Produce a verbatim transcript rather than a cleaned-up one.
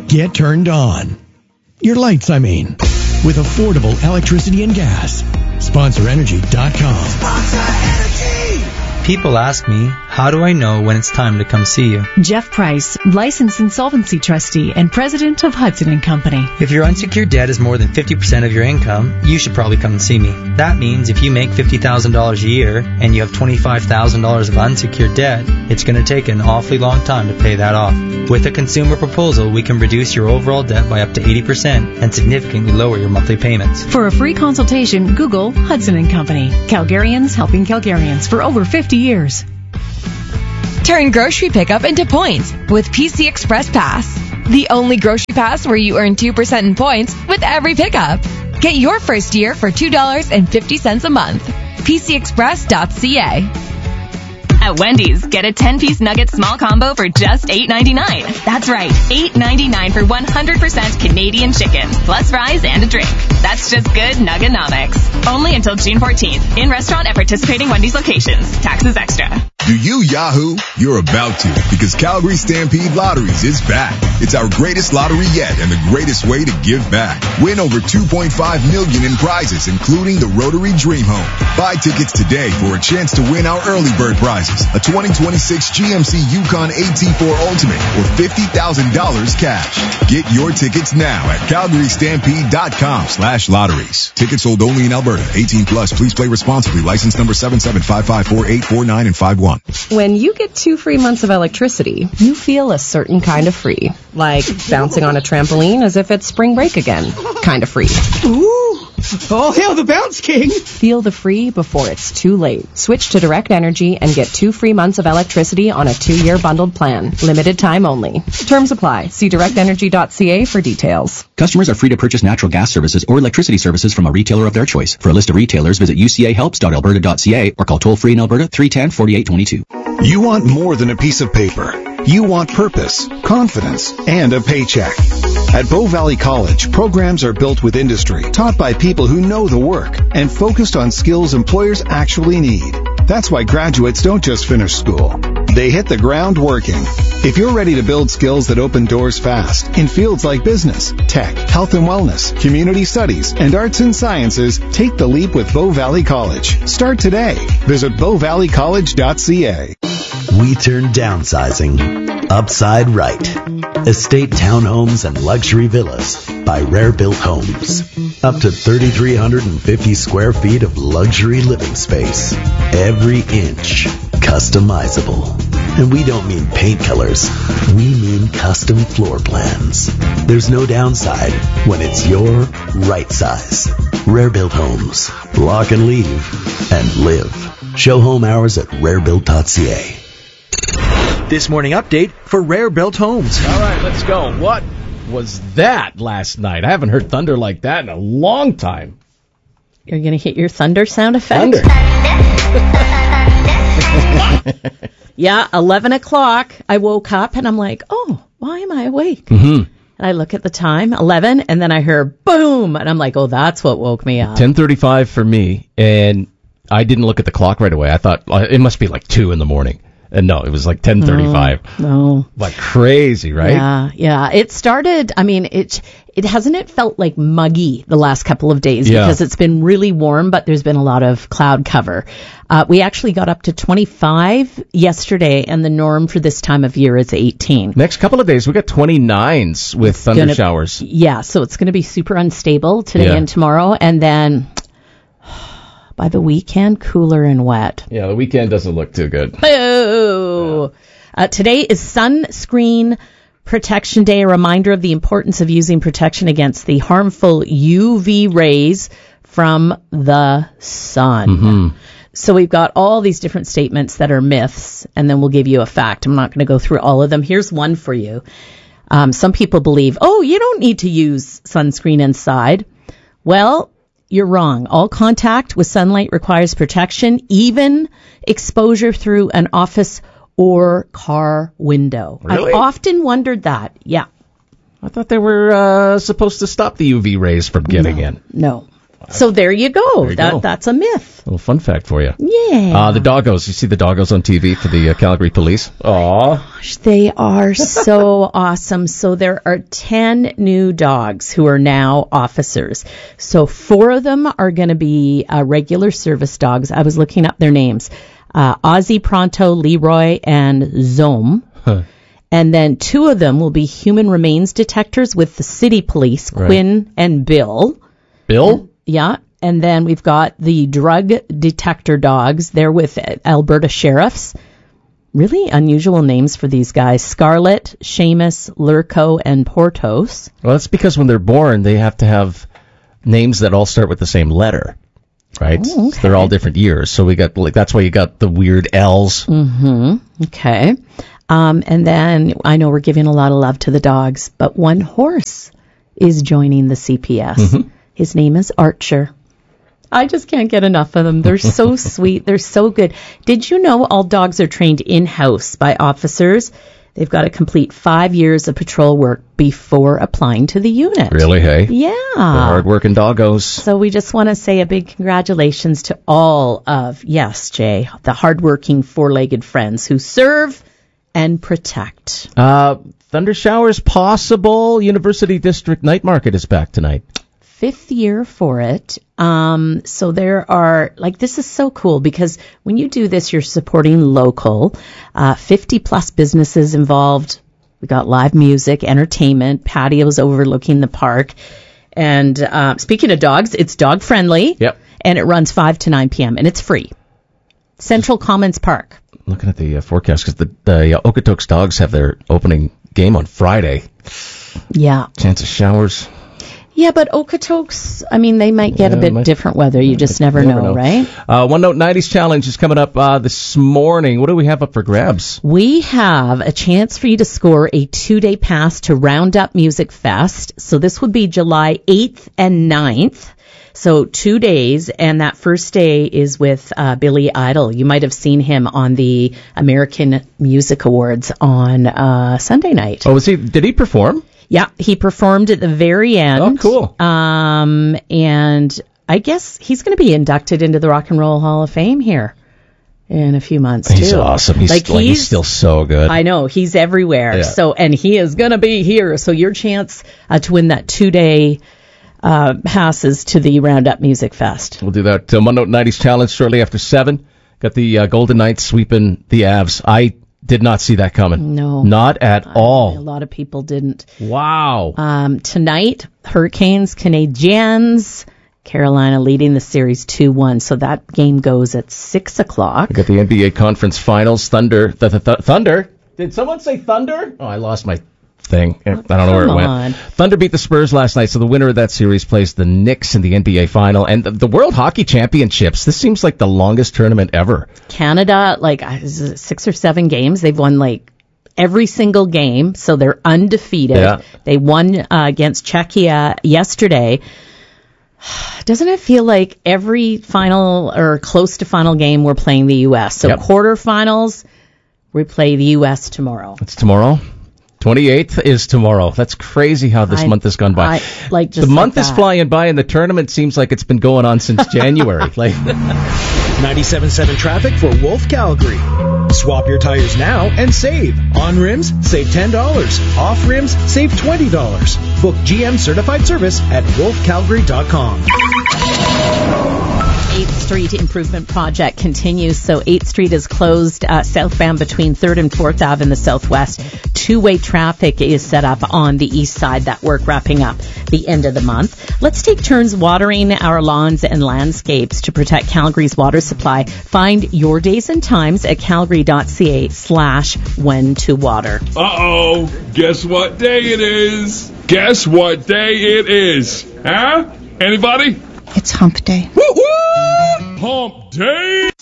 Get turned on. Your lights, I mean. With affordable electricity and gas. Sponsor Energy dot com. Sponsor Energy! People ask me, how do I know when it's time to come see you? Jeff Price, licensed insolvency trustee and president of Hudson and Company. If your unsecured debt is more than fifty percent of your income, you should probably come and see me. That means if you make fifty thousand dollars a year and you have twenty-five thousand dollars of unsecured debt, it's going to take an awfully long time to pay that off. With a consumer proposal, we can reduce your overall debt by up to eighty percent and significantly lower your monthly payments. For a free consultation, Google Hudson and Company. Calgarians helping Calgarians for over fifty years. Turn grocery pickup into points with P C Express Pass. The only grocery pass where you earn two percent in points with every pickup. Get your first year for two dollars and fifty cents a month. P C express dot c a. At Wendy's, get a ten-piece nugget small combo for just eight ninety-nine. That's right, eight ninety-nine for one hundred percent Canadian chicken, plus fries and a drink. That's just good Nugganomics. Only until June fourteenth. In restaurant at participating Wendy's locations. Taxes extra. Do you Yahoo? You're about to, because Calgary Stampede Lotteries is back. It's our greatest lottery yet and the greatest way to give back. Win over two point five million dollars in prizes, including the Rotary Dream Home. Buy tickets today for a chance to win our early bird prizes, a twenty twenty-six G M C Yukon A T four Ultimate or fifty thousand dollars cash. Get your tickets now at calgary stampede dot com slash lotteries. Tickets sold only in Alberta. eighteen plus. Please play responsibly. License number seven seven five five four eight four nine and five one. When you get two free months of electricity, you feel a certain kind of free. Like bouncing on a trampoline as if it's spring break again. Kind of free. Ooh! All hail the Bounce King! Feel the free before it's too late. Switch to Direct Energy and get two free months of electricity on a two-year bundled plan. Limited time only. Terms apply. See direct energy dot c a for details. Customers are free to purchase natural gas services or electricity services from a retailer of their choice. For a list of retailers, visit u c a helps dot alberta dot c a or call toll-free in Alberta three one zero, four eight two two. You want more than a piece of paper. You want purpose, confidence, and a paycheck. At Bow Valley College, programs are built with industry, taught by people who know the work, and focused on skills employers actually need. That's why graduates don't just finish school. They hit the ground working. If you're ready to build skills that open doors fast in fields like business, tech, health and wellness, community studies, and arts and sciences, take the leap with Bow Valley College. Start today. Visit bow valley college dot c a. We turn downsizing upside right. Estate townhomes and luxury villas by Rare Built Homes. Up to three thousand three hundred fifty square feet of luxury living space. Every inch customizable. And we don't mean paint colors. We mean custom floor plans. There's no downside when it's your right size. Rare Built Homes. Lock and leave and live. Show home hours at rare built dot c a. This morning update for Rare Built Homes. All right, let's go. What was that last night? I haven't heard thunder like that in a long time. You're going to hit your thunder sound effect? Thunder. Yeah, eleven o'clock, I woke up and I'm like, oh, why am I awake? Mm-hmm. And I look at the time, eleven, and then I hear boom, and I'm like, oh, that's what woke me up. ten thirty-five for me, and I didn't look at the clock right away. I thought uh, it must be like two in the morning. And no, it was like ten thirty-five. No, no. Like crazy, right? Yeah, yeah. It started, I mean, it it hasn't it felt like muggy the last couple of days yeah. because it's been really warm, but there's been a lot of cloud cover. Uh, we actually got up to twenty-five yesterday, and the norm for this time of year is eighteen. Next couple of days, we got twenty-nines with it's thunder gonna, showers. Yeah, so it's going to be super unstable today yeah. and tomorrow, and then by the weekend, cooler and wet. Yeah, the weekend doesn't look too good. Boo! Yeah. Uh, today is Sunscreen Protection Day, a reminder of the importance of using protection against the harmful U V rays from the sun. Mm-hmm. So we've got all these different statements that are myths, and then we'll give you a fact. I'm not going to go through all of them. Here's one for you. Um, some people believe, oh, you don't need to use sunscreen inside. Well, you're wrong. All contact with sunlight requires protection, even exposure through an office or car window. Really? I've often wondered that. Yeah. I thought they were uh, supposed to stop the U V rays from getting no, in. No. So there you go. There you that go. That's a myth. A little fun fact for you. Yeah. Uh, the doggos. You see the doggos on T V for the uh, Calgary Police? Aw. Gosh, they are so awesome. So there are ten new dogs who are now officers. So four of them are going to be uh, regular service dogs. I was looking up their names. Uh, Ozzy, Pronto, Leroy, and Zome. Huh. And then two of them will be human remains detectors with the city police, Right. Quinn and Bill. Bill? Yeah. And then we've got the drug detector dogs. They're with Alberta Sheriffs. Really unusual names for these guys. Scarlet, Seamus, Lurko, and Portos. Well, that's because when they're born, they have to have names that all start with the same letter, right? Oh, okay. So they're all different years. So we got like that's why you got the weird L's. Mm-hmm. Okay. Um, and then I know we're giving a lot of love to the dogs, but one horse is joining the C P S. Mm-hmm. His name is Archer. I just can't get enough of them. They're so sweet. They're so good. Did you know all dogs are trained in-house by officers? They've got to complete five years of patrol work before applying to the unit. Really, hey? Yeah. They're hard-working doggos. So we just want to say a big congratulations to all of, yes, Jay, the hardworking four-legged friends who serve and protect. Uh, thunder showers possible. University District Night Market is back tonight. Fifth year for it. Um, so there are, like, this is so cool because when you do this, you're supporting local, uh, fifty plus businesses involved. We got live music, entertainment, patios overlooking the park. And, uh, speaking of dogs, it's dog friendly. Yep. And it runs five to nine p.m. and it's free. Central Commons Park. Looking at the uh, forecast because the, the uh, Okotoks Dogs have their opening game on Friday. Yeah. Chance of showers. Yeah, but Okotoks, I mean, they might get Yeah, a bit might- different weather. You just never, never know, know. right? Uh, One Note nineties Challenge is coming up uh, this morning. What do we have up for grabs? We have a chance for you to score a two-day pass to Roundup Music Fest. So this would be July eighth and ninth. So two days, and that first day is with uh, Billy Idol. You might have seen him on the American Music Awards on uh, Sunday night. Oh, was he? Did he perform? Yeah, he performed at the very end. Oh, cool. Um, and I guess he's going to be inducted into the Rock and Roll Hall of Fame here in a few months, too. He's awesome. He's, like, like, he's he's still so good. I know, he's everywhere. Yeah. So, and he is going to be here. So your chance uh, to win that two-day uh, passes to the Roundup Music Fest. We'll do that. Uh, One Note nineties Challenge shortly after seven. Got the uh, Golden Knights sweeping the Avs. I did not see that coming. No. Not at A all. lot of people didn't. Wow. Um, tonight, Hurricanes, Canadiens, Carolina leading the series two one. So that game goes at six o'clock. We got the N B A Conference Finals. Thunder. Th- th- th- Thunder? Did someone say Thunder? Oh, I lost my thing. I don't know where it come went. on. Thunder beat the Spurs last night, so the winner of that series plays the Knicks in the N B A Final. And the, the World Hockey Championships, this seems like the longest tournament ever. Canada, like uh, is it six or seven games. They've won like every single game, so they're undefeated. Yeah. They won uh, against Czechia yesterday. Doesn't it feel like every final or close to final game we're playing the U S? So Yep. quarterfinals, we play the U S tomorrow. It's tomorrow. twenty-eighth is tomorrow. That's crazy how this I- month has gone by. I- like just the month like is that. flying by, and the tournament seems like it's been going on since January. Like, ninety-seven point seven traffic for Wolf Calgary. Swap your tires now and save. On rims, save ten dollars. Off rims, save twenty dollars. Book G M certified service at wolf calgary dot com. eighth Street Improvement Project continues. So eighth Street is closed uh, southbound between third and fourth Avenue in the southwest. Two-way traffic is set up on the east side. That work wrapping up the end of the month. Let's take turns watering our lawns and landscapes to protect Calgary's water supply. Find your days and times at calgary.ca slash when to water. Uh-oh, guess what day it is? Guess what day it is? Huh? Anybody? It's hump day. Woo-woo! Hump day!